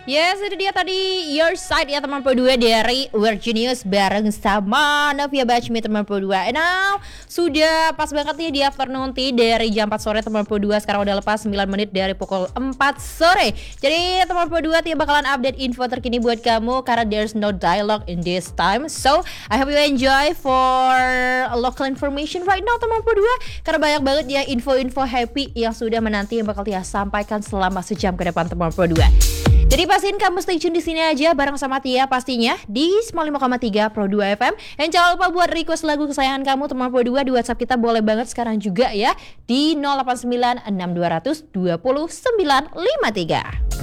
Yes, itu dia tadi Your Side ya teman Pro 2 dari We're Genius bareng sama Novia Bachmi teman Pro 2. And now sudah pas banget nih di afternoon tea dari jam 4 sore teman Pro 2. Sekarang udah lepas 9 menit dari pukul 4 sore. Jadi teman Pro 2 tia bakalan update info terkini buat kamu karena there's no dialogue in this time. So I hope you enjoy for local information right now teman Pro 2. Karena banyak banget ya info-info happy yang sudah menanti yang bakal Tia sampaikan selama sejam ke depan teman Pro 2. Jadi pastiin kamu stay tune di sini aja bareng sama Tia pastinya di 95,3 Pro 2 FM. Dan jangan lupa buat request lagu kesayangan kamu teman Pro 2 di WhatsApp kita boleh banget sekarang juga ya di 089 6200 2953.